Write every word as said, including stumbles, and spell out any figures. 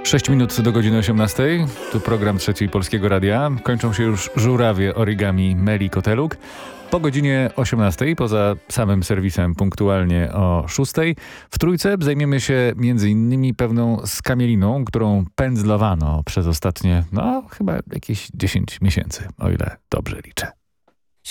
sześć minut do godziny osiemnastej. Tu program Trzeciej Polskiego Radia. Kończą się już żurawie origami Meli Koteluk. Po godzinie osiemnastej, poza samym serwisem punktualnie o szóstej, w Trójce zajmiemy się między innymi pewną skamieliną, którą pędzlowano przez ostatnie, no chyba jakieś dziesięć miesięcy, o ile dobrze liczę.